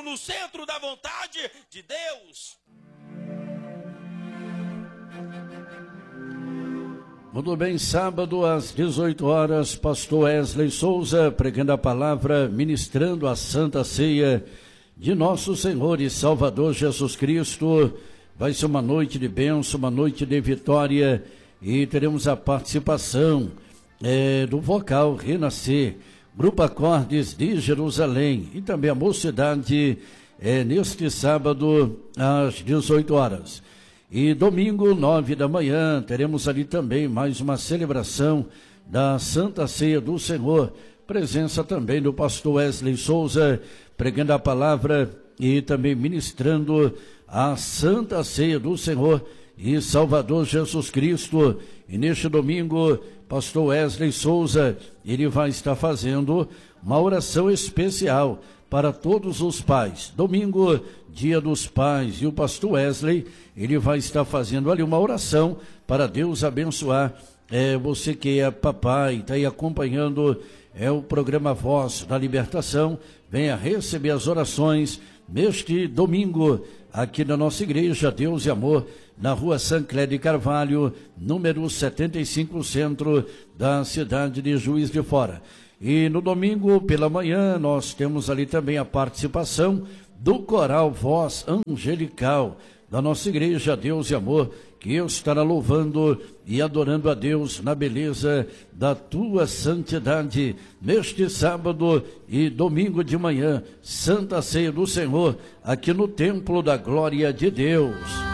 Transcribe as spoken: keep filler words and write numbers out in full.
centro, no centro da vontade de Deus. Muito bem, sábado às dezoito horas, pastor Wesley Souza pregando a palavra, ministrando a Santa Ceia de nosso Senhor e Salvador Jesus Cristo. Vai ser uma noite de bênção, uma noite de vitória, e teremos a participação é, do vocal Renascer, Grupo Acordes de Jerusalém, e também a mocidade é, neste sábado às dezoito horas. E domingo, nove da manhã, teremos ali também mais uma celebração da Santa Ceia do Senhor. Presença também do pastor Wesley Souza, pregando a palavra e também ministrando a Santa Ceia do Senhor e Salvador Jesus Cristo. E neste domingo, pastor Wesley Souza, ele vai estar fazendo uma oração especial para todos os pais. Domingo, dia dos pais, e o pastor Wesley, ele vai estar fazendo ali uma oração para Deus abençoar é, você que é papai, está aí acompanhando é, o programa Voz da Libertação. Venha receber as orações neste domingo, aqui na nossa igreja Deus e Amor, na rua Sancler de Carvalho, número setenta e cinco, centro da cidade de Juiz de Fora. E no domingo pela manhã nós temos ali também a participação do coral Voz Angelical da nossa igreja Deus e Amor, que estará louvando e adorando a Deus na beleza da tua santidade. Neste sábado e domingo de manhã, Santa Ceia do Senhor, aqui no Templo da Glória de Deus.